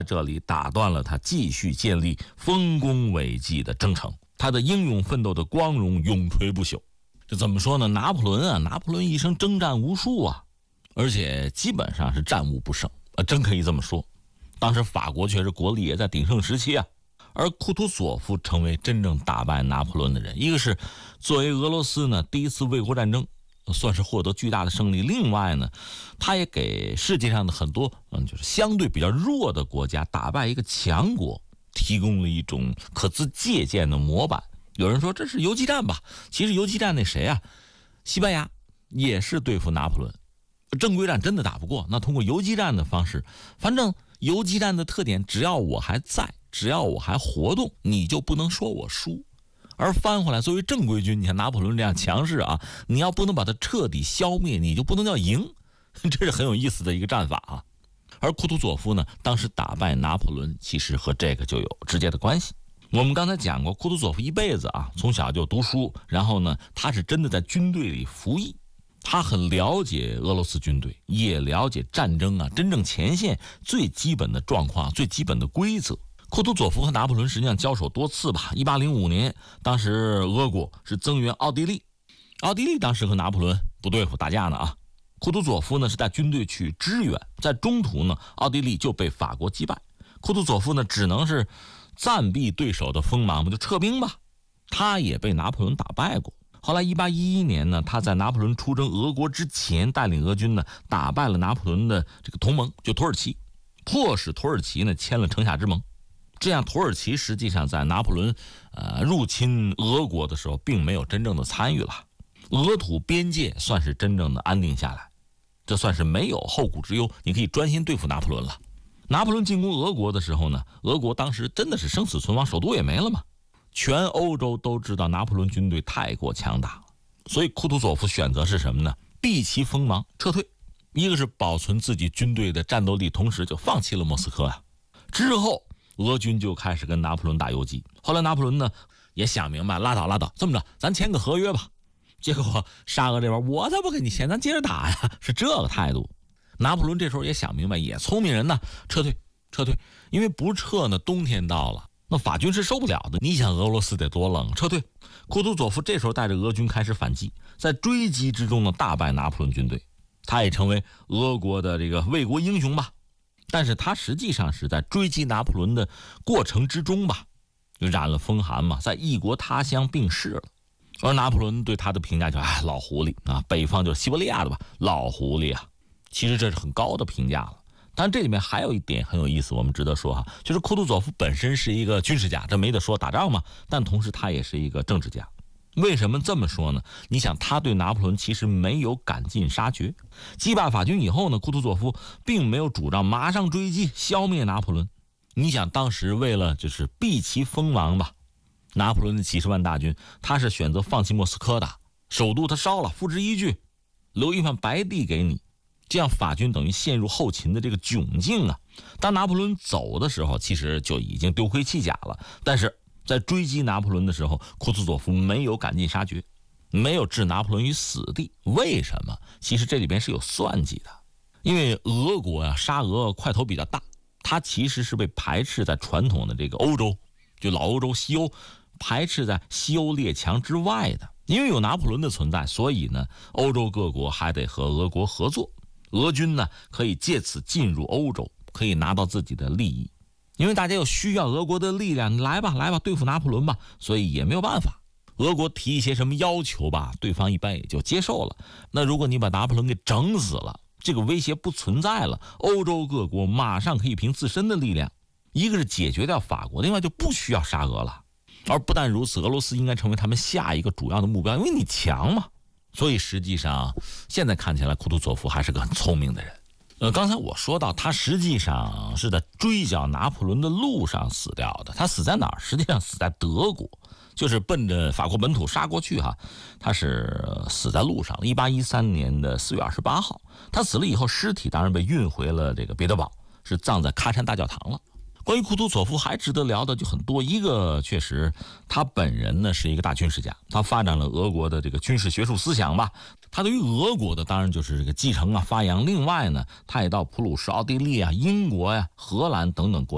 这里打断了他继续建立丰功伟绩的征程，他的英勇奋斗的光荣永垂不朽。这怎么说呢？拿破仑一生征战无数啊，而且基本上是战无不胜，真可以这么说。当时法国确实国力也在鼎盛时期啊，而库图佐夫成为真正打败拿破仑的人。一个是作为俄罗斯呢第一次卫国战争算是获得巨大的胜利，另外呢他也给世界上的很多就是相对比较弱的国家打败一个强国提供了一种可资借鉴的模板。有人说这是游击战吧，其实游击战那谁啊，西班牙也是对付拿破仑，正规战真的打不过，那通过游击战的方式，反正游击战的特点，只要我还在，只要我还活动，你就不能说我输。而翻回来，作为正规军，你看拿破仑这样强势啊，你要不能把它彻底消灭，你就不能叫赢，这是很有意思的一个战法啊。而库图佐夫呢，当时打败拿破仑，其实和这个就有直接的关系。我们刚才讲过，库图佐夫一辈子啊，从小就读书，然后呢，他是真的在军队里服役，他很了解俄罗斯军队，也了解战争啊，真正前线最基本的状况、最基本的规则。库图佐夫和拿破仑实际上交手多次吧。1805年，当时俄国是增援奥地利，奥地利当时和拿破仑不对付，打架呢啊。库图佐夫呢是带军队去支援，在中途呢，奥地利就被法国击败，库图佐夫呢只能是暂避对手的锋芒，就撤兵吧。他也被拿破仑打败过。后来1811年呢，他在拿破仑出征俄国之前，带领俄军呢打败了拿破仑的这个同盟，就土耳其，迫使土耳其呢签了城下之盟。这样土耳其实际上在拿破仑入侵俄国的时候并没有真正的参与了，俄土边界算是真正的安定下来，这算是没有后顾之忧，你可以专心对付拿破仑了。拿破仑进攻俄国的时候呢，俄国当时真的是生死存亡，首都也没了嘛。全欧洲都知道拿破仑军队太过强大了，所以库图佐夫选择是什么呢？避其锋芒，撤退。一个是保存自己军队的战斗力，同时就放弃了莫斯科啊。之后俄军就开始跟拿破仑打游击。后来拿破仑呢也想明白，拉倒，这么着，咱签个合约吧。结果沙俄这边，我才不跟你签，咱接着打呀，是这个态度。拿破仑这时候也想明白，也聪明人呢，撤退，因为不撤呢，冬天到了，那法军是受不了的。你想俄罗斯得多冷，撤退。库图佐夫这时候带着俄军开始反击，在追击之中呢大败拿破仑军队，他也成为俄国的这个卫国英雄吧。但是他实际上是在追击拿破仑的过程之中吧，就染了风寒嘛，在异国他乡病逝了。而拿破仑对他的评价就老狐狸啊，北方就是西伯利亚的吧，老狐狸啊，其实这是很高的评价了。但这里面还有一点很有意思，我们值得说哈，就是库图佐夫本身是一个军事家，这没得说，打仗嘛，但同时他也是一个政治家。为什么这么说呢？你想，他对拿破仑其实没有赶尽杀绝，击败法军以后呢，库图佐夫并没有主张马上追击消灭拿破仑。你想，当时为了就是避其锋芒吧，拿破仑的几十万大军，他是选择放弃莫斯科的，首都他烧了，付之一炬，留一片白地给你，这样法军等于陷入后勤的这个窘境啊。当拿破仑走的时候，其实就已经丢盔弃甲了，但是在追击拿破仑的时候，库图佐夫没有赶尽杀绝，没有置拿破仑于死地。为什么？其实这里边是有算计的，因为俄国啊，沙俄块头比较大，它其实是被排斥在传统的这个欧洲，就老欧洲西欧，排斥在西欧列强之外的。因为有拿破仑的存在，所以呢，欧洲各国还得和俄国合作，俄军呢可以借此进入欧洲，可以拿到自己的利益。因为大家又需要俄国的力量，来吧，对付拿破仑吧，所以也没有办法。俄国提一些什么要求吧，对方一般也就接受了。那如果你把拿破仑给整死了，这个威胁不存在了，欧洲各国马上可以凭自身的力量，一个是解决掉法国，另外就不需要沙俄了。而不但如此，俄罗斯应该成为他们下一个主要的目标，因为你强嘛。所以实际上现在看起来库图佐夫还是个很聪明的人。刚才我说到他实际上是在追剿拿破仑的路上死掉的。他死在哪儿？实际上死在德国，就是奔着法国本土杀过去哈。他是死在路上，1813年的4月28号。他死了以后，尸体当然被运回了这个彼得堡，是葬在喀山大教堂了。关于库图佐夫还值得聊的就很多，一个确实他本人呢是一个大军事家，他发展了俄国的这个军事学术思想吧，他对于俄国的当然就是这个继承啊发扬。另外呢，他也到普鲁士、奥地利啊、英国呀、荷兰等等国家